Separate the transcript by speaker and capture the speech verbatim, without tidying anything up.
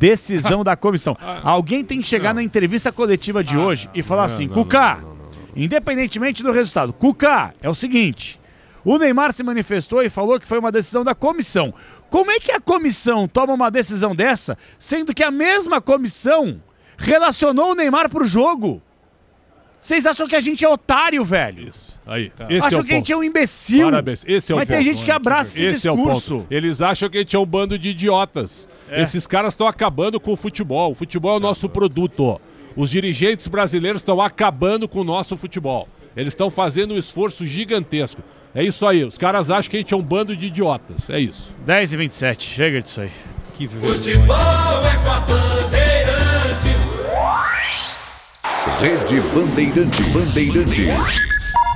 Speaker 1: decisão da comissão. Alguém tem que chegar
Speaker 2: Não.
Speaker 1: na entrevista coletiva de
Speaker 2: Ah,
Speaker 1: hoje e falar
Speaker 2: não,
Speaker 1: assim,
Speaker 2: não,
Speaker 1: Cuca,
Speaker 2: não, não, não, não.
Speaker 1: independentemente do resultado, Cuca, é o seguinte, o Neymar se manifestou e falou que foi uma decisão da comissão. Como é que a comissão toma uma decisão dessa, sendo que a mesma comissão relacionou o Neymar pro jogo? Vocês acham que a gente é otário, velho?
Speaker 2: Isso, aí. Esse
Speaker 1: Acham
Speaker 2: é o
Speaker 1: que a
Speaker 2: ponto.
Speaker 1: gente é um imbecil.
Speaker 2: Parabéns, esse é o
Speaker 1: Mas
Speaker 2: ponto.
Speaker 1: tem gente que abraça esse,
Speaker 2: Esse
Speaker 1: discurso.
Speaker 2: é o ponto. Eles acham que a gente é um bando de idiotas.
Speaker 1: É.
Speaker 2: Esses caras estão acabando com o futebol. O futebol é o nosso produto. Os dirigentes brasileiros estão acabando com o nosso futebol. Eles estão fazendo um esforço gigantesco. É isso aí. Os caras acham que a gente é um bando de idiotas. É isso.
Speaker 1: dez e vinte e sete, chega disso aí.
Speaker 2: Que
Speaker 3: Futebol é com a Bandeirantes.
Speaker 4: Rede Bandeirantes. Bandeirantes.